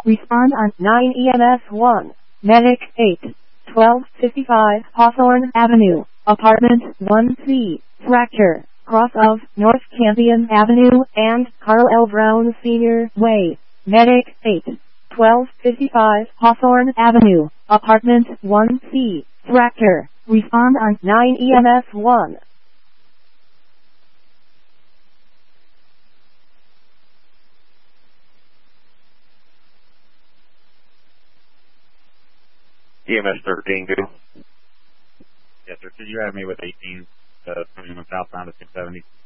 Respond on 9 EMS 1. Medic 8. 1255 Hawthorne Avenue, Apartment 1C, Fracture, cross of North Campion Avenue and Carl L. Brown Sr. Way. Medic 8. 1255 Hawthorne Avenue, Apartment 1C, Fracture. Respond on 9 EMS 1. EMS 13, good. Yes, sir. Could you have me with 18, 21 southbound to 670?